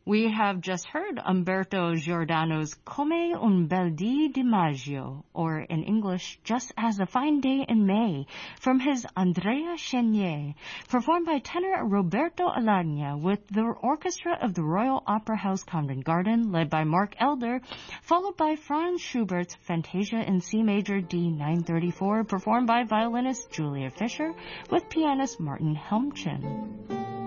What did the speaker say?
We have just heard Umberto Giordano's Come un bel dì di maggio, or in English, Just as a Fine Day in May, from his Andrea Chenier, performed by tenor Roberto Alagna with the orchestra of the Royal Opera House Covent Garden, led by Mark Elder, followed by Franz Schubert's Fantasia in C major D 934, performed by violinist Julia Fischer with pianist Martin Helmchen.